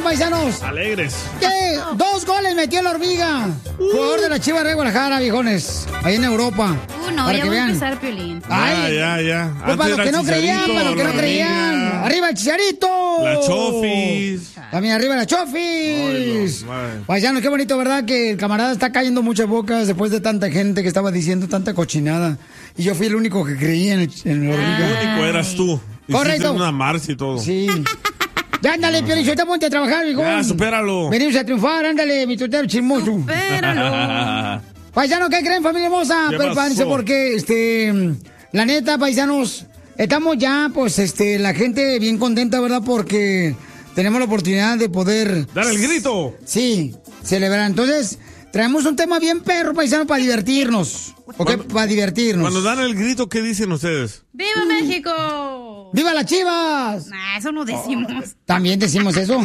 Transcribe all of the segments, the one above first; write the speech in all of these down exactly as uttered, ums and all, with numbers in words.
paisanos. Alegres. ¿Qué? Dos goles metió la hormiga. Uh. Jugador de la Chivas de Guadalajara, viejones. Ahí en Europa. Uh, no, para ya que voy vean. a empezar, Piolín. Ay, ya, ya. ya. Pues para los que no creían, para los que no creían. ¡Arriba el Chicharito! La Chofis. También arriba la Chofis. No, paisanos, qué bonito, ¿verdad? Que el camarada está cayendo muchas bocas después de tanta gente que estaba diciendo tanta cochinada. Y yo fui el único que creía en el, en el hormiga. El único eras tú. Correcto. Hiciste una marcha y todo. Sí. Ya, ándale, Piolín, ahorita ponte a trabajar, hijo. Ya, supéralo. Venimos a triunfar, ándale, mi tutero chismoso. Supéralo. Paisanos, ¿qué creen, familia hermosa? Prepárense porque, este, la neta, paisanos, estamos ya, pues, este, la gente bien contenta, ¿verdad? Porque tenemos la oportunidad de poder... ¡Dar el grito! Sí, celebrar. Entonces, traemos un tema bien perro, paisano, para divertirnos. ¿Ok? Para divertirnos. Cuando dan el grito, ¿qué dicen ustedes? ¡Viva México! ¡Viva las Chivas! Nah, eso no decimos. Oh, también decimos eso.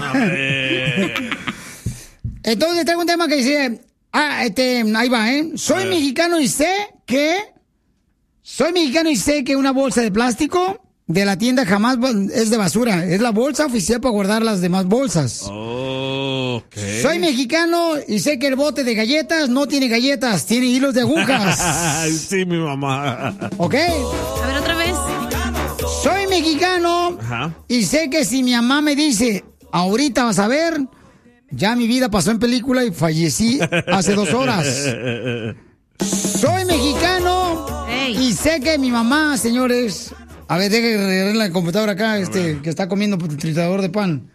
Entonces, traigo un tema que dice... Ah, este, ahí va, ¿eh? Soy mexicano y sé que... Soy mexicano y sé que una bolsa de plástico de la tienda jamás es de basura. Es la bolsa oficial para guardar las demás bolsas. Oh, okay. Soy mexicano y sé que el bote de galletas no tiene galletas, tiene hilos de agujas. Sí, mi mamá. ¿Ok? A ver, otra vez. Soy mexicano. Ajá. Y sé que si mi mamá me dice, ahorita vas a ver... Ya mi vida pasó en película y fallecí hace dos horas. Soy mexicano hey. Y sé que mi mamá, señores... A ver, deje de la computadora acá, este, que está comiendo tritador de pan.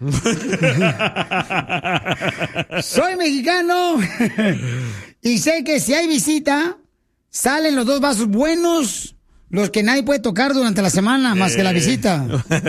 Soy mexicano y sé que si hay visita, salen los dos vasos buenos, los que nadie puede tocar durante la semana, más que la visita.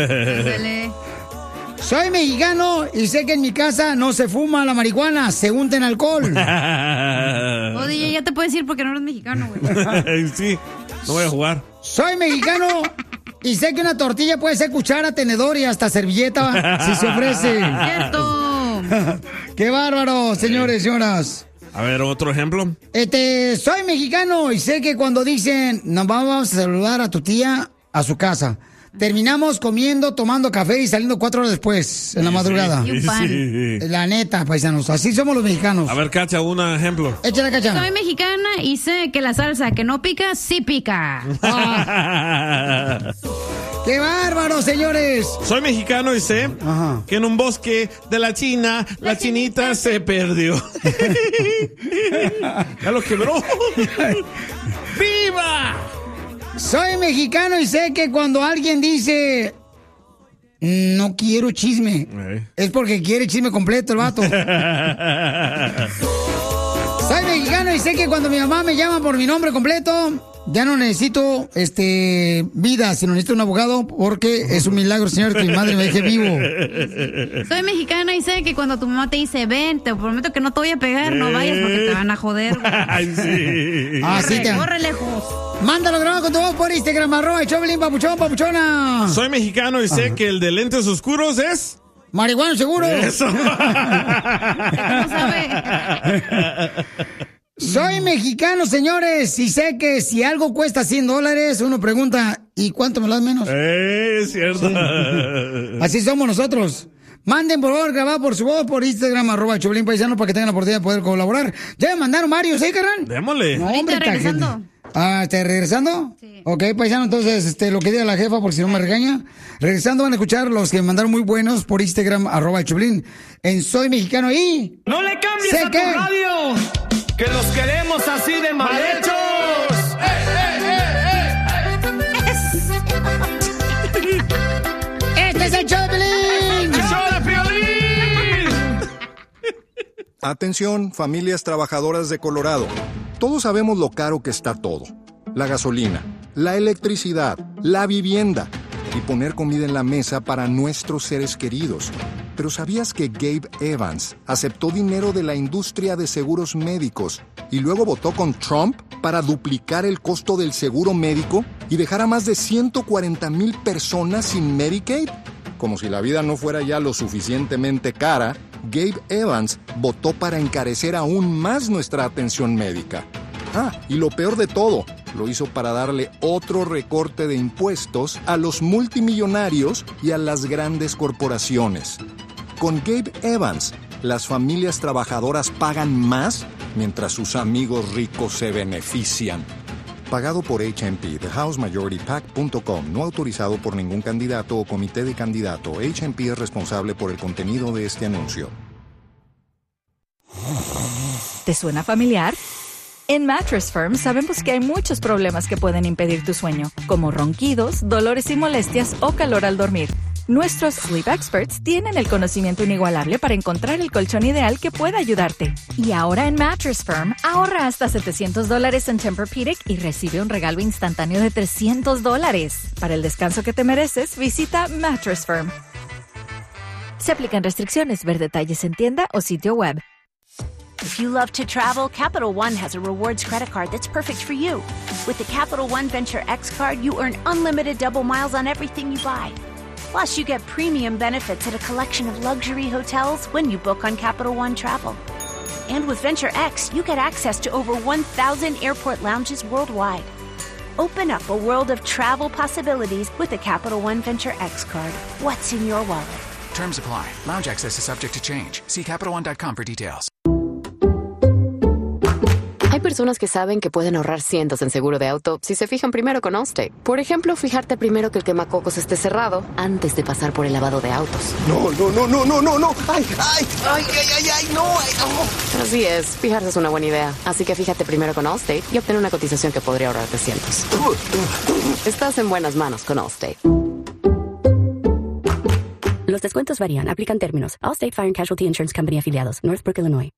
Soy mexicano y sé que en mi casa no se fuma la marihuana, se unta en alcohol. Oye, ya te puedes ir porque no eres mexicano, güey. Sí, no voy a jugar. Soy mexicano y sé que una tortilla puede ser cuchara, tenedor y hasta servilleta si se ofrece. ¡Cierto! ¡Qué bárbaro, señores y señoras! A ver, otro ejemplo. Este, soy mexicano y sé que cuando dicen nos vamos a saludar a tu tía a su casa, terminamos comiendo, tomando café y saliendo cuatro horas después, en la madrugada. Sí, sí, sí. La neta, paisanos, así somos los mexicanos. A ver, Cacha, un ejemplo. Échale, Cacha. Soy mexicana y sé que la salsa que no pica, sí pica. Ah. ¡Qué bárbaro, señores! Soy mexicano y sé Ajá. que en un bosque de la China, la, la chinita, chinita se perdió. Ya lo quebró. ¡Viva! Soy mexicano y sé que cuando alguien dice no quiero chisme, ¿Eh? es porque quiere chisme completo el vato. Soy mexicano y sé que cuando mi mamá me llama por mi nombre completo, ya no necesito este vida, sino necesito un abogado porque es un milagro, señor, que mi madre me deje vivo. Soy mexicana y sé que cuando tu mamá te dice ven, te prometo que no te voy a pegar, no vayas porque te van a joder. Ay, sí. Ah, corre, sí te... corre lejos. Mándalo grabado con tu voz por Instagram, arroba Choplin, papuchón, papuchona. Soy mexicano y sé Ajá. que el de lentes oscuros es... marihuana, seguro. Eso. ¿Cómo sabe? Soy mexicano, señores, y sé que si algo cuesta cien dólares, uno pregunta, ¿y cuánto me lo das menos? Eh, es cierto. Sí. Así somos nosotros. Manden, por favor, grabado por su voz por Instagram, arroba Choplin Paisano, para que tengan la oportunidad de poder colaborar. Ya me mandaron varios, ¿eh, carnal? Démosle. No, hombre, ¿Está regresando? Gente. Ah, ¿está regresando? Sí. Ok, paisano, entonces, este, lo que diga la jefa, por si no me regaña. Regresando van a escuchar los que me mandaron muy buenos por Instagram, arroba Choplin, en Soy Mexicano y... ¡No le cambies a tu que... radio! ¡Que los queremos así de mal hechos! ¡Eh, eh, eh! ¡Este es el Choplin! ¡El show de Piolín! Atención, familias trabajadoras de Colorado. Todos sabemos lo caro que está todo. La gasolina, la electricidad, la vivienda y poner comida en la mesa para nuestros seres queridos. Pero ¿sabías que Gabe Evans aceptó dinero de la industria de seguros médicos y luego votó con Trump para duplicar el costo del seguro médico y dejar a más de ciento cuarenta mil personas sin Medicaid? Como si la vida no fuera ya lo suficientemente cara, Gabe Evans votó para encarecer aún más nuestra atención médica. Ah, y lo peor de todo, lo hizo para darle otro recorte de impuestos a los multimillonarios y a las grandes corporaciones. Con Gabe Evans, las familias trabajadoras pagan más mientras sus amigos ricos se benefician. Pagado por H M P, the house majority pac punto com, no autorizado por ningún candidato o comité de candidato. H M P es responsable por el contenido de este anuncio. ¿Te suena familiar? En Mattress Firm sabemos que hay muchos problemas que pueden impedir tu sueño, como ronquidos, dolores y molestias o calor al dormir. Nuestros Sleep Experts tienen el conocimiento inigualable para encontrar el colchón ideal que pueda ayudarte. Y ahora en Mattress Firm, ahorra hasta setecientos dólares en Tempur-Pedic y recibe un regalo instantáneo de trescientos dólares. Para el descanso que te mereces, visita Mattress Firm. Se aplican restricciones. Ver detalles en tienda o sitio web. If you love to travel, Capital One has a rewards credit card that's perfect for you. With the Capital One Venture X card, you earn unlimited double miles on everything you buy. Plus, you get premium benefits at a collection of luxury hotels when you book on Capital One Travel. And with Venture X, you get access to over one thousand airport lounges worldwide. Open up a world of travel possibilities with the Capital One Venture X card. What's in your wallet? Terms apply. Lounge access is subject to change. See Capital One dot com for details. Hay personas que saben que pueden ahorrar cientos en seguro de auto si se fijan primero con Allstate. Por ejemplo, fijarte primero que el quemacocos esté cerrado antes de pasar por el lavado de autos. No, no, no, no, no, no, no. Ay, ay, ay, ay, ay, ay, no. Ay, oh. Así es, fijarse es una buena idea. Así que fíjate primero con Allstate y obtén una cotización que podría ahorrarte cientos. Estás en buenas manos con Allstate. Los descuentos varían. Aplican términos. Allstate Fire and Casualty Insurance Company afiliados. Northbrook, Illinois.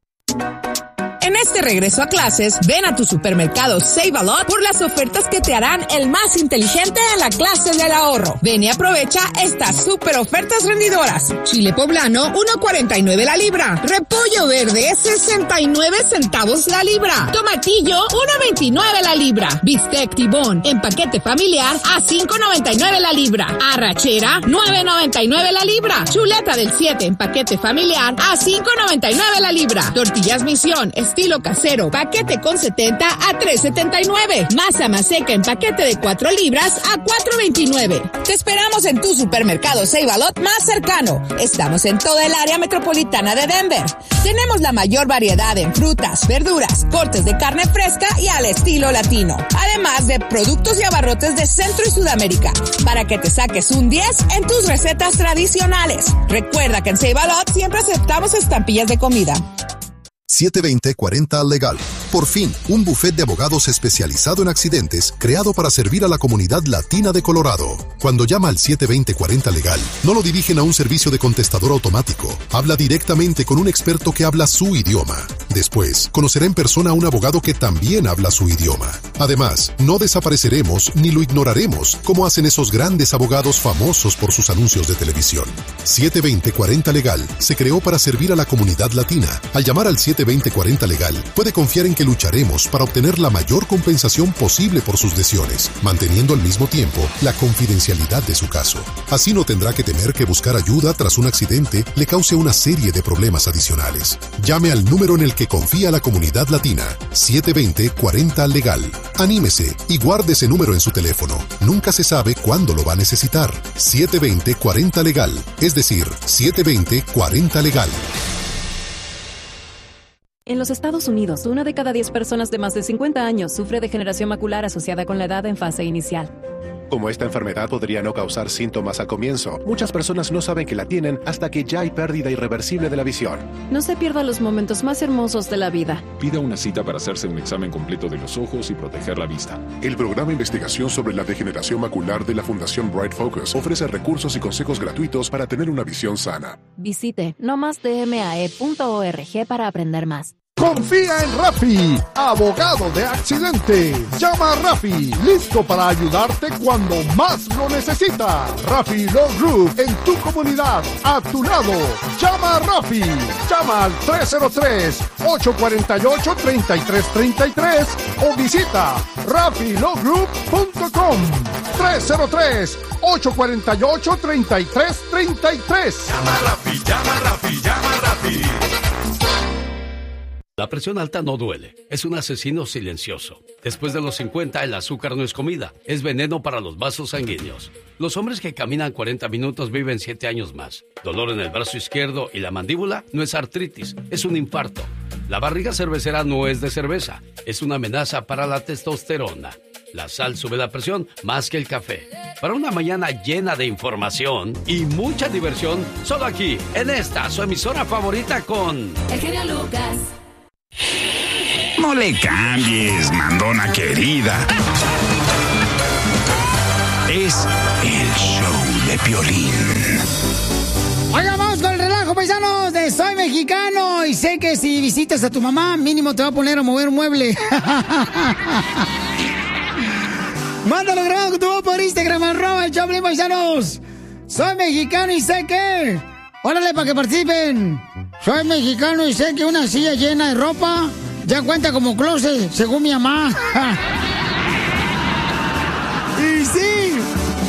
En este regreso a clases, ven a tu supermercado Save-A-Lot por las ofertas que te harán el más inteligente en la clase del ahorro. Ven y aprovecha estas super ofertas rendidoras. Chile poblano, uno cuarenta y nueve la libra. Repollo verde, sesenta y nueve centavos la libra. Tomatillo, uno veintinueve la libra. Bistec tibón en paquete familiar a cinco noventa y nueve la libra. Arrachera, nueve noventa y nueve la libra. Chuleta del siete en paquete familiar a cinco noventa y nueve la libra. Tortillas Misión, estilo casero, paquete con setenta a tres setenta y nueve. Masa maseca en paquete de cuatro libras a cuatro veintinueve. Te esperamos en tu supermercado Save-A-Lot más cercano. Estamos en toda el área metropolitana de Denver. Tenemos la mayor variedad en frutas, verduras, cortes de carne fresca y al estilo latino. Además de productos y abarrotes de Centro y Sudamérica, para que te saques un diez en tus recetas tradicionales. Recuerda que en Save-A-Lot siempre aceptamos estampillas de comida. siete veinte cuarenta Legal. Por fin, un bufet de abogados especializado en accidentes creado para servir a la comunidad latina de Colorado. Cuando llama al siete veinte cuarenta Legal, no lo dirigen a un servicio de contestador automático. Habla directamente con un experto que habla su idioma. Después, conocerá en persona a un abogado que también habla su idioma. Además, no desapareceremos ni lo ignoraremos, como hacen esos grandes abogados famosos por sus anuncios de televisión. siete veinte cuarenta Legal se creó para servir a la comunidad latina. Al llamar al siete veinte cuarenta Legal, puede confiar en que lucharemos para obtener la mayor compensación posible por sus lesiones, manteniendo al mismo tiempo la confidencialidad de su caso. Así no tendrá que temer que buscar ayuda tras un accidente le cause una serie de problemas adicionales. Llame al número en el que confía la comunidad latina, siete veinte cuarenta Legal. Anímese y guarde ese número en su teléfono. Nunca se sabe cuándo lo va a necesitar. siete veinte cuarenta Legal, es decir, siete veinte cuarenta Legal. En los Estados Unidos, una de cada diez personas de más de cincuenta años sufre degeneración macular asociada con la edad en fase inicial. Como esta enfermedad podría no causar síntomas al comienzo, muchas personas no saben que la tienen hasta que ya hay pérdida irreversible de la visión. No se pierda los momentos más hermosos de la vida. Pida una cita para hacerse un examen completo de los ojos y proteger la vista. El programa de investigación sobre la degeneración macular de la Fundación Bright Focus ofrece recursos y consejos gratuitos para tener una visión sana. Visite no más d m a e punto org para aprender más. Confía en Rafi, abogado de accidentes. Llama a Rafi, listo para ayudarte cuando más lo necesita. Rafi Law Group, en tu comunidad, a tu lado. Llama a Rafi. Llama al tres cero tres, ocho cuatro ocho, tres tres tres tres o visita rafi law group punto com. tres cero tres, ocho cuatro ocho, tres tres tres tres. Llama a Rafi, llama a Rafi, llama a Rafi. La presión alta no duele, es un asesino silencioso. Después de los cincuenta, el azúcar no es comida, es veneno para los vasos sanguíneos. Los hombres que caminan cuarenta minutos viven siete años más. Dolor en el brazo izquierdo y la mandíbula no es artritis, es un infarto. La barriga cervecera no es de cerveza, es una amenaza para la testosterona. La sal sube la presión más que el café. Para una mañana llena de información y mucha diversión, solo aquí, en esta, su emisora favorita con... El genio Lucas. No le cambies, mandona querida. Es el show de Piolín. Oiga, vamos con el relajo, paisanos, de Soy Mexicano. Y sé que si visitas a tu mamá, mínimo te va a poner a mover un mueble. Mándalo grabado con tu voz por Instagram, arroba el Choplin, paisanos. Soy mexicano y sé que... Órale, para que participen. Soy mexicano y sé que una silla llena de ropa ya cuenta como closet, según mi mamá. Y sí,